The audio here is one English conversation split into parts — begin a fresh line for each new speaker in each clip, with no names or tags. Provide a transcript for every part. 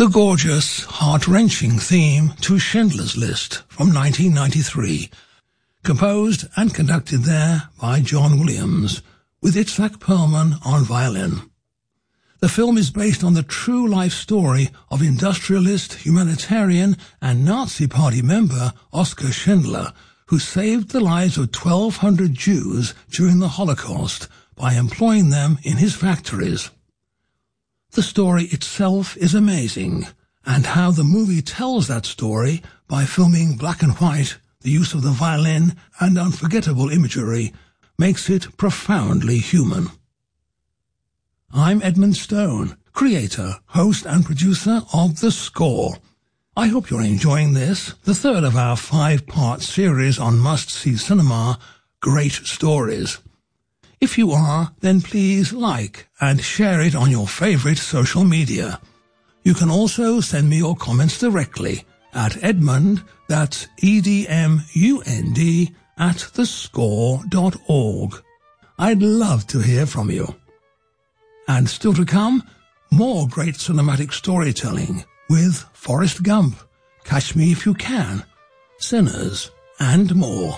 The gorgeous, heart-wrenching theme to Schindler's List from 1993, composed and conducted there by John Williams, with Itzhak Perlman on violin. The film is based on the true life story of industrialist, humanitarian and Nazi Party member Oskar Schindler, who saved the lives of 1,200 Jews during the Holocaust by employing them in his factories. The story itself is amazing, and how the movie tells that story by filming black and white, the use of the violin and unforgettable imagery makes it profoundly human. I'm Edmund Stone, creator, host and producer of The Score. I hope you're enjoying this, the third of our 5-part series on must-see cinema, Great Stories. If you are, then please like and share it on your favorite social media. You can also send me your comments directly at Edmund, that's EDMUND, @thescore.org. I'd love to hear from you. And still to come, more great cinematic storytelling with Forrest Gump, Catch Me If You Can, Sinners, and more.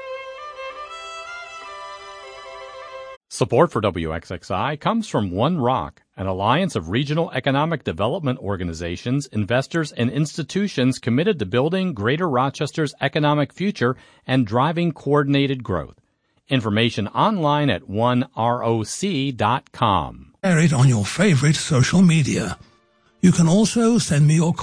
Support for WXXI comes from One Rock, an alliance of regional economic development organizations, investors, and institutions committed to building Greater Rochester's economic future and driving coordinated growth. Information online at oneroc.com.
Share it on your favorite social media. You can also send me your